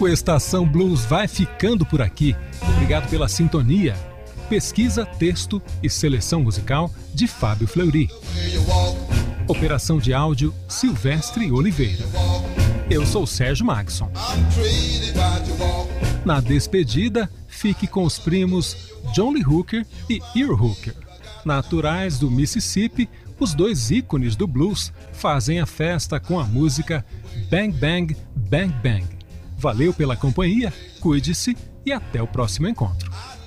O Estação Blues vai ficando por aqui. Obrigado pela sintonia. Pesquisa, texto e seleção musical de Fábio Fleury. Operação de áudio Silvestre Oliveira. Eu sou Sérgio Magson. Na despedida, fique com os primos John Lee Hooker e Earl Hooker. Naturais do Mississippi, os dois ícones do blues fazem a festa com a música Bang Bang Bang Bang. Valeu pela companhia, cuide-se e até o próximo encontro.